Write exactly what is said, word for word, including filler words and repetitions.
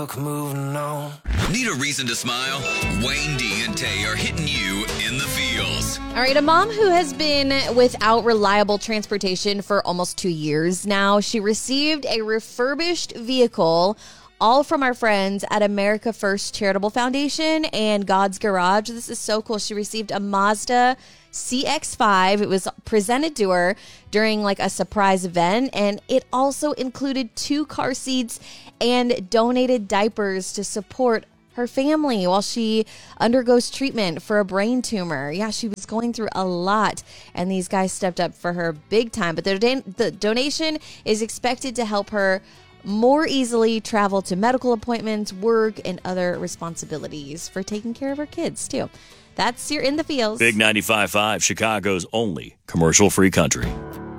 Moving on. Need a reason to smile? Wayne D and Tay are hitting you in the feels. All right, a mom who has been without reliable transportation for almost two years now. She received a refurbished vehicle, all from our friends at America First Charitable Foundation and God's Garage. This is so cool. She received a Mazda C X five. It was presented to her during like a surprise event, and it also included two car seats and donated diapers to support her family while she undergoes treatment for a brain tumor. Yeah, she was going through a lot, and these guys stepped up for her big time. But the, don- the donation is expected to help her more easily travel to medical appointments, work, and other responsibilities for taking care of her kids, too. That's your In the Feels. Big ninety-five point five, Chicago's only commercial-free country.